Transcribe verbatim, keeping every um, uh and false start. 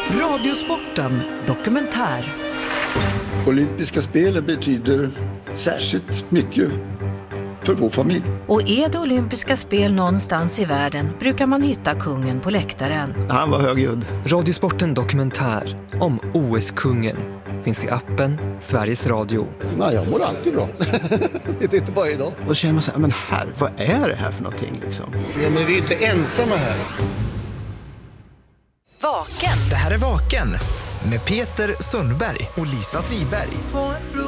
Radiosporten dokumentär. Olympiska spelen betyder särskilt mycket för vår familj. Och är det olympiska spel någonstans i världen brukar man hitta kungen på läktaren. Han var högljudd. Radiosporten dokumentär om O S-kungen finns i appen Sveriges Radio. Nej, jag mår alltid bra. Det är inte bara idag. Och känner man så här, men här, vad är det här för någonting liksom? Ja, men vi är inte ensamma här. Vaken. Det här är Vaken med Peter Sundberg och Lisa Friberg.